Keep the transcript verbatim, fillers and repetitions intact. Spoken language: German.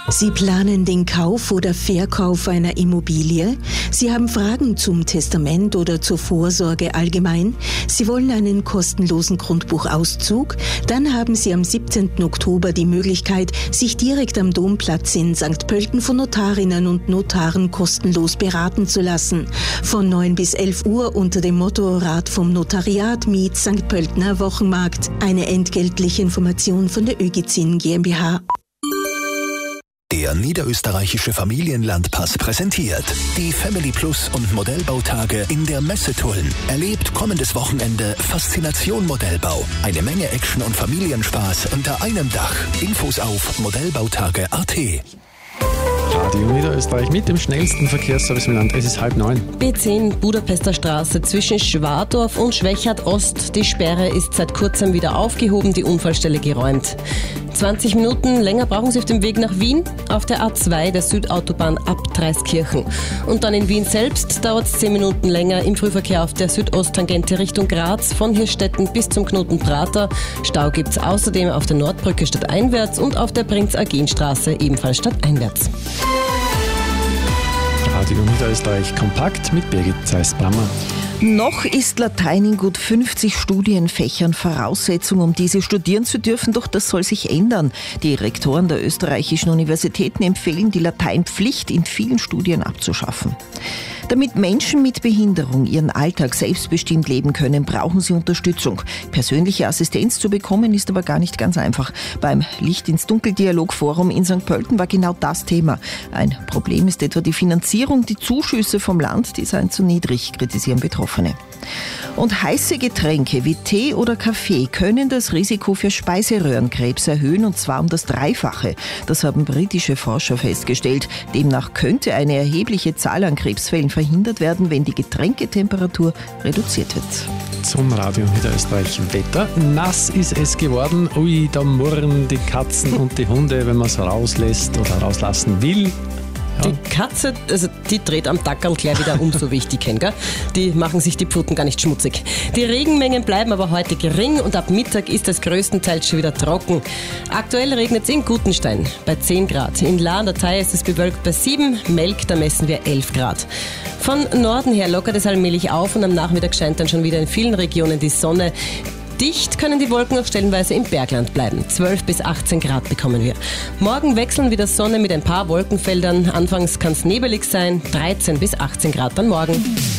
Sie planen den Kauf oder Verkauf einer Immobilie? Sie haben Fragen zum Testament oder zur Vorsorge allgemein? Sie wollen einen kostenlosen Grundbuchauszug? Dann haben Sie am siebzehnten Oktober die Möglichkeit, sich direkt am Domplatz in Sankt Pölten von Notarinnen und Notaren kostenlos beraten zu lassen. Von neun bis elf Uhr unter dem Motto Rat vom Notariat mit Sankt Pöltener Wochenmarkt. Eine entgeltliche Information von der Ögizin GmbH. Der niederösterreichische Familienlandpass präsentiert die Family Plus und Modellbautage in der Messe Tulln. Erlebt kommendes Wochenende Faszination Modellbau. Eine Menge Action und Familienspaß unter einem Dach. Infos auf modellbautage punkt at. Radio Niederösterreich mit dem schnellsten Verkehrsservice im Land. Es ist halb neun. B zehn Budapester Straße zwischen Schwadorf und Schwechat Ost. Die Sperre ist seit kurzem wieder aufgehoben, die Unfallstelle geräumt. zwanzig Minuten länger brauchen Sie auf dem Weg nach Wien, auf der A zwei der Südautobahn ab Dreiskirchen. Und dann in Wien selbst dauert es zehn Minuten länger im Frühverkehr auf der Südosttangente Richtung Graz, von Hirstetten bis zum Knoten Prater. Stau gibt es außerdem auf der Nordbrücke stadteinwärts und auf der Prinz-Eugen-Straße ebenfalls stadteinwärts. Radio Niederösterreich kompakt mit Birgit Zeiss-Brammer. Noch ist Latein in gut fünfzig Studienfächern Voraussetzung, um diese studieren zu dürfen, doch das soll sich ändern. Die Rektoren der österreichischen Universitäten empfehlen, die Lateinpflicht in vielen Studien abzuschaffen. Damit Menschen mit Behinderung ihren Alltag selbstbestimmt leben können, brauchen sie Unterstützung. Persönliche Assistenz zu bekommen ist aber gar nicht ganz einfach. Beim Licht-ins-Dunkel-Dialog-Forum in Sankt Pölten war genau das Thema. Ein Problem ist etwa die Finanzierung. Die Zuschüsse vom Land, die seien zu niedrig, kritisieren Betroffene. Und heiße Getränke wie Tee oder Kaffee können das Risiko für Speiseröhrenkrebs erhöhen, und zwar um das Dreifache. Das haben britische Forscher festgestellt. Demnach könnte eine erhebliche Zahl an Krebsfällen verhindert werden, wenn die Getränketemperatur reduziert wird. Zum Radio Niederösterreich Wetter. Nass ist es geworden. Ui, da murren die Katzen und die Hunde, wenn man es rauslässt oder rauslassen will. Die Katze, also die dreht am Dackerl gleich wieder um, so wie ich die kenne, gell? Die machen sich die Pfoten gar nicht schmutzig. Die Regenmengen bleiben aber heute gering und ab Mittag ist es größtenteils schon wieder trocken. Aktuell regnet es in Gutenstein bei zehn Grad. In La an der Thei ist es bewölkt bei sieben, Melk, da messen wir elf Grad. Von Norden her lockert es allmählich auf und am Nachmittag scheint dann schon wieder in vielen Regionen die Sonne. Dicht können die Wolken auch stellenweise im Bergland bleiben. zwölf bis achtzehn Grad bekommen wir. Morgen wechseln wieder Sonne mit ein paar Wolkenfeldern. Anfangs kann es nebelig sein. dreizehn bis achtzehn Grad dann morgen.